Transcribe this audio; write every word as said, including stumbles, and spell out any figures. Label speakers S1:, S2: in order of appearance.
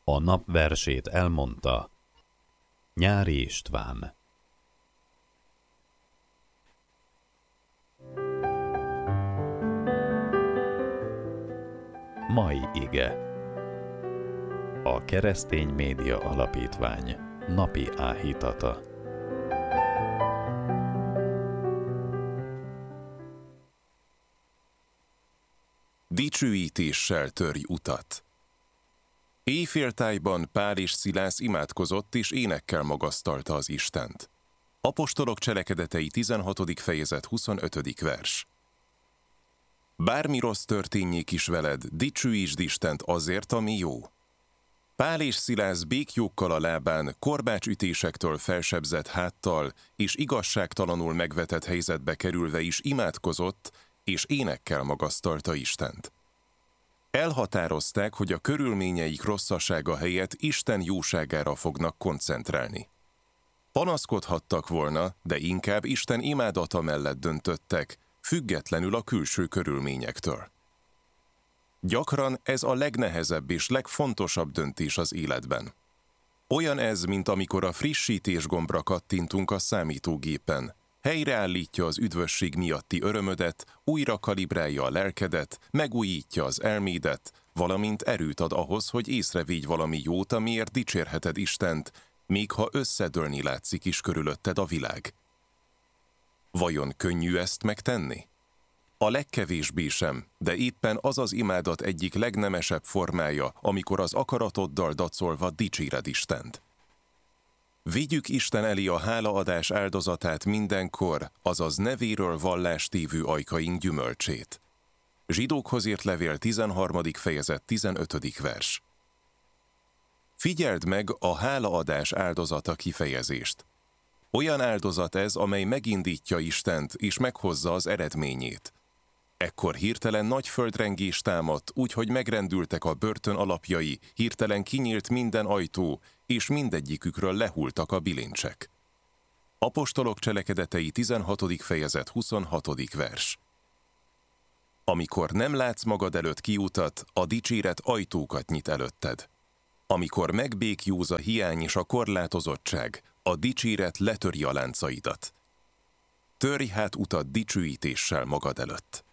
S1: A nap versét elmondta Nyári István. Mai ige. A Keresztény Média Alapítvány napi áhítata.
S2: Dicsőítéssel törj utat. Éjféltájban Pál és Szilász imádkozott és énekkel magasztalta az Istent. Apostolok cselekedetei tizenhatodik fejezet huszonötödik vers. Bármi rossz történjék is veled, dicsőítsd Istent azért, ami jó. Pál és Szilász béklyókkal a lábán, korbácsütésektől felsebzett háttal és igazságtalanul megvetett helyzetbe kerülve is imádkozott, és énekkel magasztalta Istent. Elhatározták, hogy a körülményeik rosszasága helyett Isten jóságára fognak koncentrálni. Panaszkodhattak volna, de inkább Isten imádata mellett döntöttek, függetlenül a külső körülményektől. Gyakran ez a legnehezebb és legfontosabb döntés az életben. Olyan ez, mint amikor a frissítés gombra kattintunk a számítógépen. Helyreállítja az üdvösség miatti örömödet, újra kalibrálja a lelkedet, megújítja az elmédet, valamint erőt ad ahhoz, hogy észrevégy valami jót, amiért dicsérheted Istent, még ha összedőlni látszik is körülötted a világ. Vajon könnyű ezt megtenni? A legkevésbé sem, de éppen az az imádat egyik legnemesebb formája, amikor az akaratoddal dacolva dicséred Istent. Vigyük Isten elé a hálaadás áldozatát mindenkor, azaz nevéről vallástévő ajkaink gyümölcsét. Zsidókhoz írt levél tizenharmadik fejezet tizenötödik vers. Figyeld meg a hálaadás áldozata kifejezést. Olyan áldozat ez, amely megindítja Istent és meghozza az eredményét. Ekkor hirtelen nagy földrengés támadt, úgyhogy megrendültek a börtön alapjai, hirtelen kinyílt minden ajtó, és mindegyikükről lehultak a bilincsek. Apostolok cselekedetei tizenhatodik fejezet huszonhatodik vers. Amikor nem látsz magad előtt kiutat, a dicséret ajtókat nyit előtted. Amikor megbéklyóz a hiány és a korlátozottság, a dicséret letöri a láncaidat. Törj hát utat dicsőítéssel magad előtt.